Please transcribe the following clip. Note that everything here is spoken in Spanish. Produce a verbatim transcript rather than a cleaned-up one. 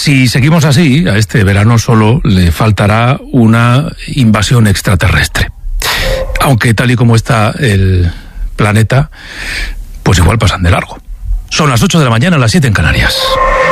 Si seguimos así, a este verano solo le faltará una invasión extraterrestre. Aunque tal y como está el planeta, pues igual pasan de largo. Son las ocho de la mañana, las siete en Canarias.